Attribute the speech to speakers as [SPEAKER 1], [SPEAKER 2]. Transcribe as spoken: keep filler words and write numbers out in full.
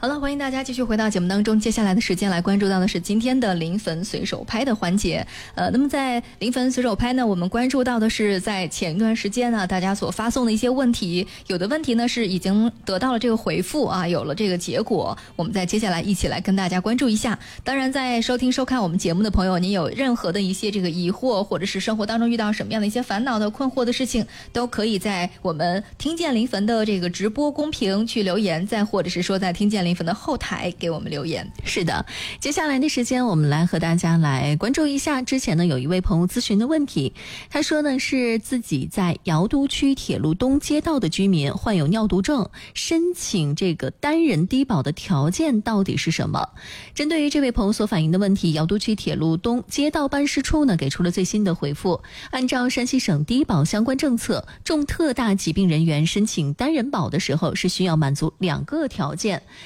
[SPEAKER 1] 好了，欢迎大家继续回到节目当中。接下来的时间来关注到的是今天的临汾随手拍的环节。呃，那么在临汾随手拍呢，我们关注到的是在前一段时间呢，大家所发送的一些问题，有的问题呢是已经得到了这个回复啊，有了这个结果。我们在接下来一起来跟大家关注一下。当然，在收听收看我们节目的朋友，您有任何的一些这个疑惑，或者是生活当中遇到什么样的一些烦恼的困惑的事情，都可以在我们听见临汾的这个直播公屏去留言，再或者是说在听见临汾的后台给我们留言。
[SPEAKER 2] 是的，接下来的时间我们来和大家来关注一下。之前呢有一位朋友咨询的问题，他说呢是自己在瑶都区铁路东街道的居民，患有尿毒症，申请这个单人低保的条件到底是什么？针对于这位朋友所反映的问题，瑶都区铁路东街道办事处呢给出了最新的回复。按照山西省低保相关政策，重特大疾病人员申请单人保的时候是需要满足两个条件。